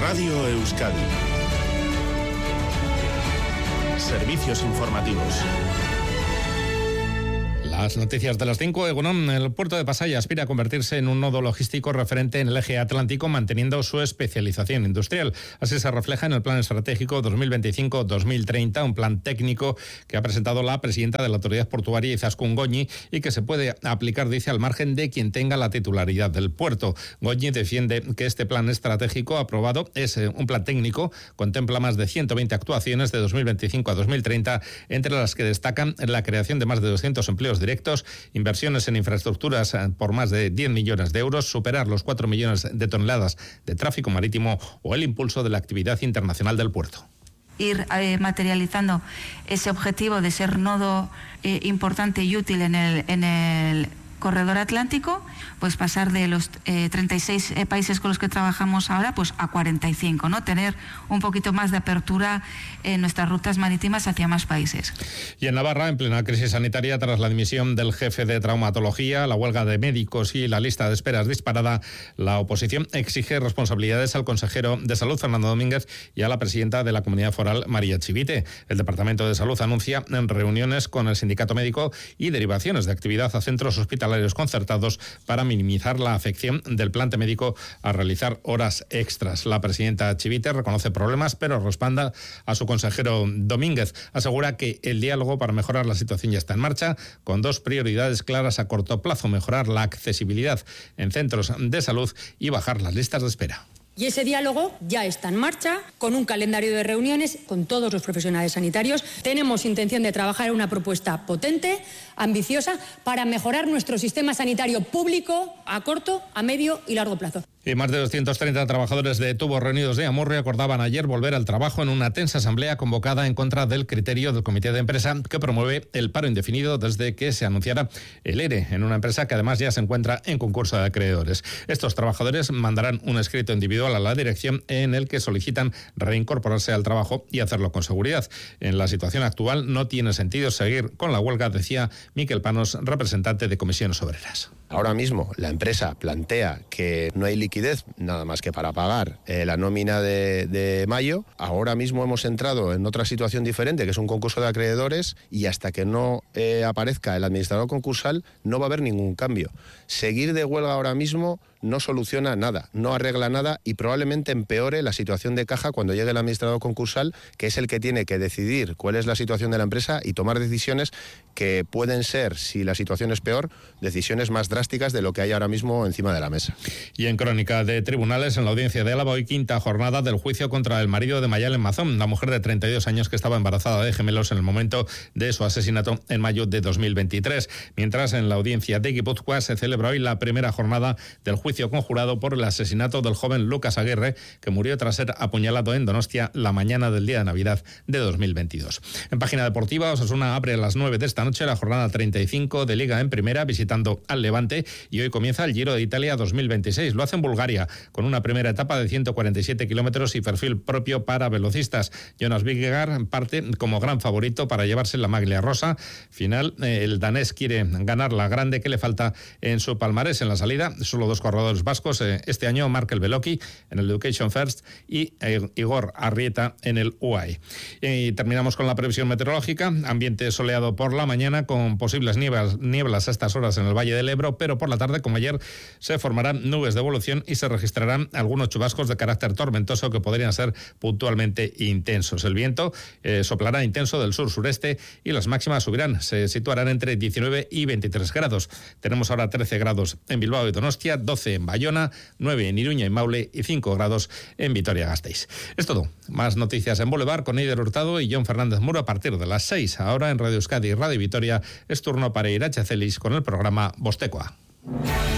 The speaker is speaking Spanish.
Radio Euskadi. Servicios informativos. Las noticias de las 5. Egunon, el puerto de Pasaia aspira a convertirse en un nodo logístico referente en el eje atlántico, manteniendo su especialización industrial. Así se refleja en el Plan Estratégico 2025-2030, un plan técnico que ha presentado la presidenta de la Autoridad Portuaria, Izaskun Goñi, y que se puede aplicar, dice, al margen de quien tenga la titularidad del puerto. Goñi defiende que este plan estratégico aprobado es un plan técnico, contempla más de 120 actuaciones de 2025 a 2030, entre las que destacan la creación de más de 200 empleos directos, inversiones en infraestructuras por más de 10 millones de euros, superar los 4 millones de toneladas de tráfico marítimo o el impulso de la actividad internacional del puerto. Ir materializando ese objetivo de ser nodo importante y útil en el corredor atlántico, pues pasar de los 36 países con los que trabajamos ahora pues a 45, ¿no? Tener un poquito más de apertura en nuestras rutas marítimas hacia más países. Y en Navarra, en plena crisis sanitaria, tras la dimisión del jefe de traumatología, la huelga de médicos y la lista de esperas disparada, la oposición exige responsabilidades al consejero de Salud, Fernando Domínguez, y a la presidenta de la Comunidad Foral, María Chivite. El Departamento de Salud anuncia en reuniones con el sindicato médico y derivaciones de actividad a centros hospitalarios concertados para minimizar la afección del plante médico a realizar horas extras. La presidenta Chivite reconoce problemas, pero respalda a su consejero Domínguez. Asegura que el diálogo para mejorar la situación ya está en marcha, con dos prioridades claras a corto plazo: mejorar la accesibilidad en centros de salud y bajar las listas de espera. Y ese diálogo ya está en marcha, con un calendario de reuniones con todos los profesionales sanitarios. Tenemos intención de trabajar en una propuesta potente, ambiciosa, para mejorar nuestro sistema sanitario público a corto, a medio y largo plazo. Y más de 230 trabajadores de Tubos Reunidos de Amurrio acordaban ayer volver al trabajo en una tensa asamblea convocada en contra del criterio del comité de empresa que promueve el paro indefinido desde que se anunciara el ERE en una empresa que además ya se encuentra en concurso de acreedores. Estos trabajadores mandarán un escrito individual a la dirección en el que solicitan reincorporarse al trabajo y hacerlo con seguridad. En la situación actual no tiene sentido seguir con la huelga, decía Miquel Panos, representante de Comisiones Obreras. Ahora mismo la empresa plantea que no hay liquidez nada más que para pagar la nómina de mayo. Ahora mismo hemos entrado en otra situación diferente, que es un concurso de acreedores, y hasta que no aparezca el administrador concursal no va a haber ningún cambio. Seguir de huelga ahora mismo no soluciona nada, no arregla nada y probablemente empeore la situación de caja cuando llegue el administrador concursal, que es el que tiene que decidir cuál es la situación de la empresa y tomar decisiones que pueden ser, si la situación es peor, decisiones más drásticas de lo que hay ahora mismo encima de la mesa. Y en crónica de tribunales, en la audiencia de Álava, hoy quinta jornada del juicio contra el marido de Mayalen Mazón, la mujer de 32 años que estaba embarazada de gemelos en el momento de su asesinato en mayo de 2023. Mientras, en la audiencia de Guipúzcoa se celebra hoy la primera jornada del juicio conjurado por el asesinato del joven Lucas Aguirre, que murió tras ser apuñalado en Donostia la mañana del día de Navidad de 2022. En página deportiva, Osasuna abre a las 9 de esta noche la jornada 35 de Liga en Primera, visitando al Levante, y hoy comienza el Giro de Italia 2026. Lo hace en Bulgaria, con una primera etapa de 147 kilómetros y perfil propio para velocistas. Jonas Vingegaard parte como gran favorito para llevarse la maglia rosa. Final, el danés quiere ganar la grande que le falta en su palmarés. En la salida, solo dos corredores vascos este año: Markel Beloki en el Education First y Igor Arrieta en el UAE. Y terminamos con la previsión meteorológica. Ambiente soleado por la mañana, con posibles nieblas a estas horas en el Valle del Ebro, pero por la tarde, como ayer, se formarán nubes de evolución y se registrarán algunos chubascos de carácter tormentoso que podrían ser puntualmente intensos. El viento soplará intenso del sur-sureste y las máximas subirán, se situarán entre 19 y 23 grados. Tenemos ahora 13 grados en Bilbao y Donostia, 12 en Bayona, 9 en Iruña y Maule y 5 grados en Vitoria-Gasteiz. Es todo. Más noticias en Boulevard con Eider Hurtado y Jon Fernández Muro a partir de las 6. Ahora en Radio Euskadi y Radio Vitoria es turno para Irache Celis con el programa Bostekoa.